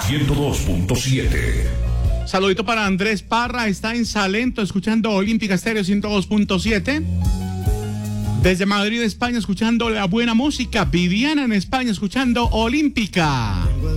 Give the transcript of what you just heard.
102.7. Saludito para Andrés Parra, está en Salento escuchando Olímpica Estéreo 102.7. Desde Madrid, España, escuchando la buena música. Viviana en España, escuchando Olímpica.